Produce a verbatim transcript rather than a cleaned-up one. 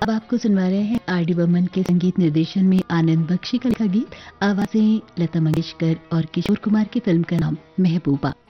अब आपको सुनवा रहे हैं आर डी बर्मन के संगीत निर्देशन में आनंद बख्शी का लिखा गीत, आवाजें लता मंगेशकर और किशोर कुमार की फिल्म का नाम महबूबा।